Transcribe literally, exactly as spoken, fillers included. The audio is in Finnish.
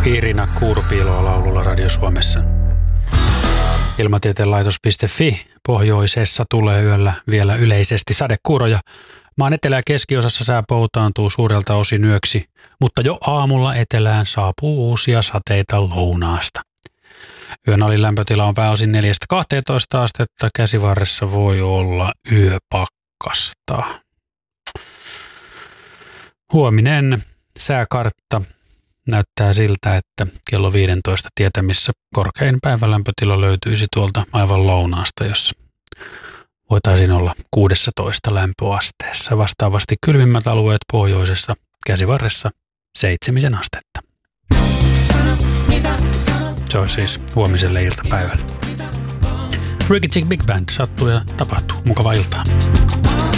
Irina Kurpiiloa laululla Radio Suomessa. Ilmatieteen laitos piste fi pohjoisessa tulee yöllä vielä yleisesti sadekuuroja. Maan etelä- ja keskiosassa sää poutaantuu suurelta osin yöksi, mutta jo aamulla etelään saapuu uusia sateita lounaasta. Yön alin lämpötila on pääosin neljästä kahteentoista astetta, käsivarressa voi olla yöpakkasta. Huominen sääkartta näyttää siltä, että kello viisitoista tietämissä korkein päivälämpötila löytyisi tuolta aivan lounaasta, jossa voitaisiin olla kuusitoista lämpöasteessa. Vastaavasti kylmimmät alueet pohjoisessa käsivarressa seitsemisen astetta. Se on siis huomiselle iltapäivälle. Ricky Chick Big Band sattuu ja tapahtuu. Mukavaa iltaa.